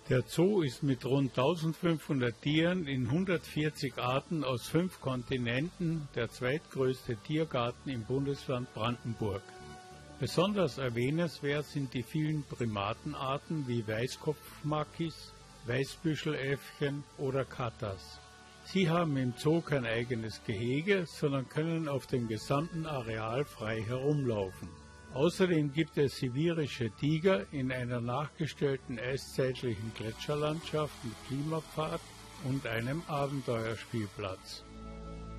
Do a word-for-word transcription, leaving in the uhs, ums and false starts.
Der Zoo ist mit rund eintausendfünfhundert Tieren in hundertvierzig Arten aus fünf Kontinenten der zweitgrößte Tiergarten im Bundesland Brandenburg. Besonders erwähnenswert sind die vielen Primatenarten wie Weißkopfmakis, Weißbüscheläffchen oder Katas. Sie haben im Zoo kein eigenes Gehege, sondern können auf dem gesamten Areal frei herumlaufen. Außerdem gibt es sibirische Tiger in einer nachgestellten eiszeitlichen Gletscherlandschaft mit Klimapfad und einem Abenteuerspielplatz.